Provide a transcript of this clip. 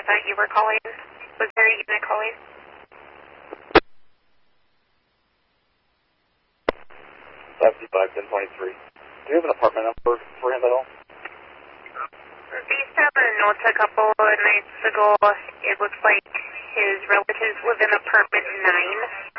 that you were calling? Was there a unit calling? 525-1023. Do you have an apartment number for him at all? Based on the notes a couple of nights ago, it looks like his relatives live in apartment 9.